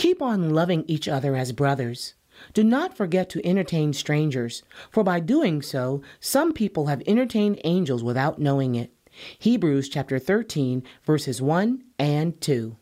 Keep on loving each other as brothers. Do not forget to entertain strangers, for by doing so, some people have entertained angels without knowing it. Hebrews chapter 13, verses 1 and 2.